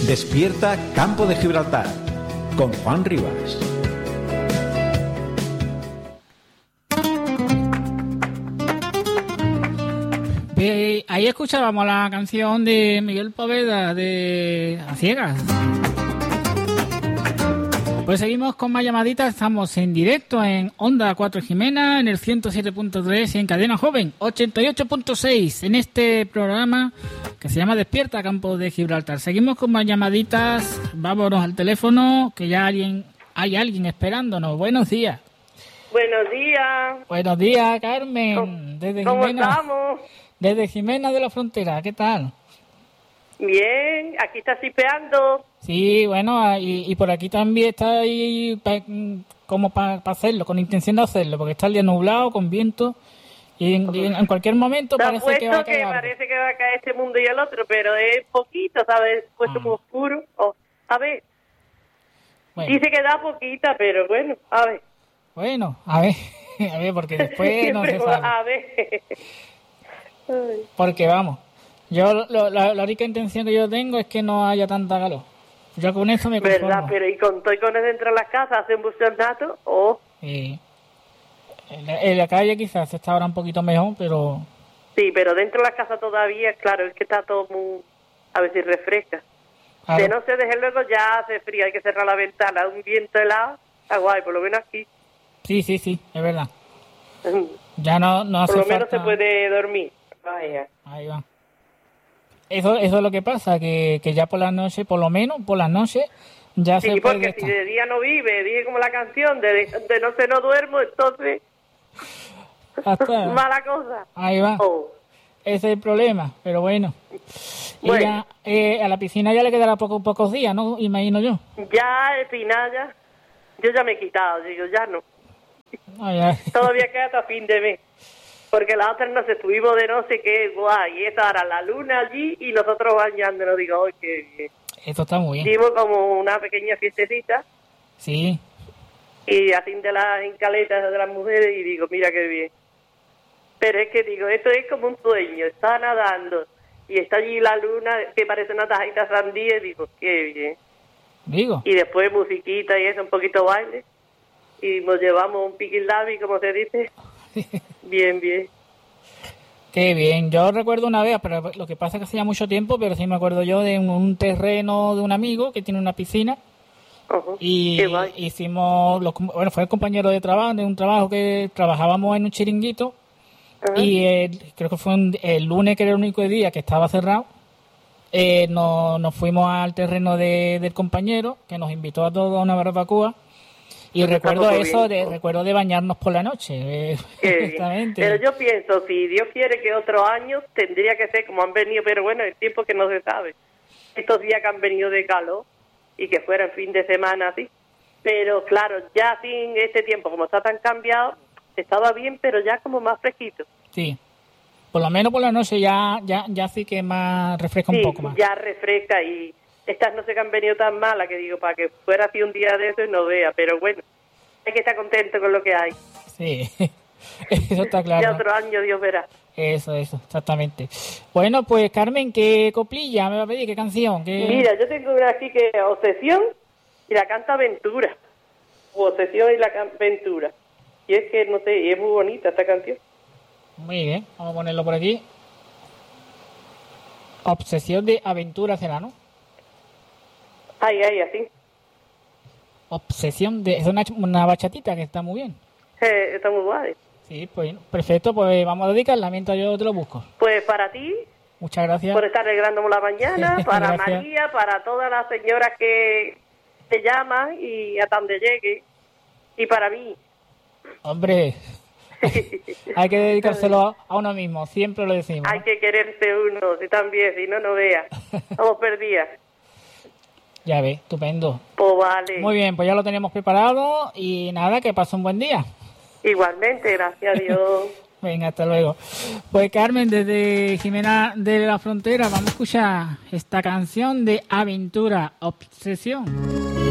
Despierta Campo de Gibraltar con Juan Rivas. Ahí escuchábamos la canción de Miguel Poveda de A Ciegas. Pues seguimos con más llamaditas. Estamos en directo en Onda 4 Jimena, en el 107.3 y en Cadena Joven 88.6 en este programa que se llama Despierta Campo de Gibraltar. Seguimos con más llamaditas. Vámonos al teléfono, que ya hay alguien esperándonos. Buenos días. Buenos días. Buenos días, Carmen. ¿Cómo estamos? Desde Jimena de la Frontera. ¿Qué tal? Bien, aquí está sipeando. Sí, bueno, y por aquí también está ahí como para hacerlo, con intención de hacerlo, porque está el día nublado, con viento, y en cualquier momento parece que va a caer. Parece que va a caer este mundo y el otro, pero es poquito, ¿sabes? Puesto muy oscuro. A ver, bueno. Dice que da poquita, pero bueno, a ver. Bueno, a ver, porque después no se sabe. A ver. Porque vamos, yo la única intención que yo tengo es que no haya tanta calor. Yo con eso me conformo. ¿Verdad? Pero y con todo y con eso dentro de las casas hacen bochornato, Sí. En la calle quizás está ahora un poquito mejor, pero... Sí, pero dentro de las casas todavía, claro, es que está todo muy... A ver si refresca. Claro. De no ser, desde luego, ya hace frío, hay que cerrar la ventana, un viento helado, está guay, por lo menos aquí. Sí, es verdad. Ya no hace falta... Por lo menos se puede dormir. Vaya. Ahí va. Eso es lo que pasa, que ya por la noche, por lo menos por las noches, ya se puede. Sí, porque estar. Si de día no vive, dije como la canción, de noche no duermo, entonces... Mala cosa. Ahí va. Ese es el problema, pero bueno. Bueno. Y a la piscina ya le quedará pocos días, ¿no? Imagino yo. Ya, el final ya. Yo ya me he quitado, digo, ya no. Ya. Todavía queda hasta fin de mes. Porque la otra nos estuvimos de no sé qué, guay, y esta era la luna allí y nosotros bañándonos, digo, ¡ay, qué bien! Esto está muy bien. Hicimos como una pequeña fiestecita. Sí. Y así de las encaletas de las mujeres y digo, mira qué bien. Pero es que digo, esto es como un sueño, está nadando y está allí la luna que parece una tajita sandía y digo, qué bien. Digo. Y después musiquita y eso, un poquito baile. Y nos llevamos un piquilabi, como se dice. Bien. Qué bien. Yo recuerdo una vez, pero lo que pasa es que hacía mucho tiempo, pero sí me acuerdo yo de un terreno de un amigo que tiene una piscina. Y hicimos, fue el compañero de trabajo, de un trabajo que trabajábamos en un chiringuito. Y creo que fue el lunes, que era el único día que estaba cerrado. Nos fuimos al terreno del compañero, que nos invitó a todos a una barbacoa. Y recuerdo eso, recuerdo de bañarnos por la noche. Exactamente. Pero yo pienso, si Dios quiere que otro año tendría que ser como han venido, pero bueno, el tiempo que no se sabe. Estos días que han venido de calor y que fueran fin de semana así. Pero claro, ya sin este tiempo, como está tan cambiado, estaba bien, pero ya como más fresquito. Sí. Por lo menos por la noche ya sí que más refresca un poco más. Ya refresca y... Estas no sé que han venido tan malas que digo, para que fuera así un día de eso y no vea, pero bueno, hay que estar contento con lo que hay. Sí, eso está claro. Ya otro año Dios verá. Eso, exactamente. Bueno, pues Carmen, ¿qué coplilla me va a pedir? ¿Qué canción? Mira, yo tengo una aquí que es Obsesión y la canta Ventura. Obsesión y la Ventura. Y es que, no sé, es muy bonita esta canción. Muy bien, vamos a ponerlo por aquí. Obsesión de Aventura será, ¿no? Ay, así. Obsesión de... Es una bachatita que está muy bien. Está muy guay. Sí, pues perfecto, pues vamos a dedicarla mientras yo te lo busco. Pues para ti. Muchas gracias. Por estar arreglándome la mañana, para María, para todas las señoras que te llaman y hasta donde llegue. Y para mí. Hombre, hay que dedicárselo a uno mismo, siempre lo decimos. Hay que quererse uno, si también, si no vea. Estamos perdidas. Ya ves, estupendo. Pues vale. Muy bien, pues ya lo teníamos preparado y nada, que pase un buen día. Igualmente, gracias a Dios. Venga, hasta luego. Pues Carmen, desde Jimena de la Frontera, vamos a escuchar esta canción de Aventura, Obsesión.